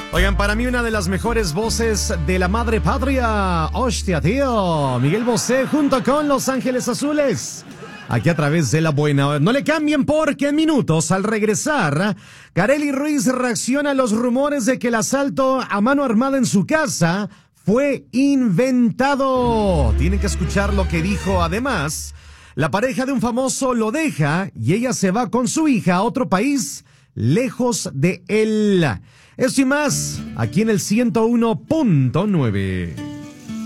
Oigan, para mí una de las mejores voces de la madre patria. Hostia, tío. Miguel Bosé junto con Los Ángeles Azules. Aquí a través de La Buena. No le cambien porque en minutos al regresar, Karely Ruiz reacciona a los rumores de que el asalto a mano armada en su casa fue inventado. Tienen que escuchar lo que dijo. Además, la pareja de un famoso lo deja y ella se va con su hija a otro país lejos de él. Eso y más, aquí en el 101.9.